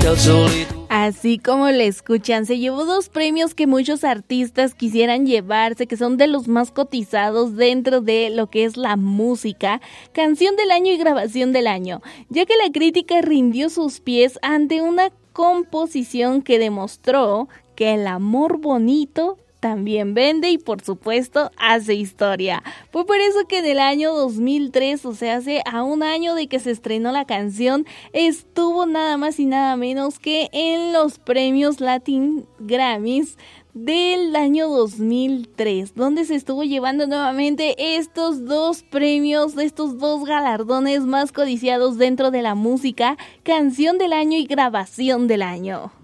Así como le escuchan, se llevó 2 premios que muchos artistas quisieran llevarse, que son de los más cotizados dentro de lo que es la música, Canción del Año y Grabación del Año, ya que la crítica rindió sus pies ante una composición que demostró que el amor bonito también vende y por supuesto hace historia. Fue por eso que en el año 2003, o sea, hace a un año de que se estrenó la canción, estuvo nada más y nada menos que en los premios Latin Grammys del año 2003, donde se estuvo llevando nuevamente estos 2 premios, estos 2 galardones más codiciados dentro de la música, Canción del Año y Grabación del Año.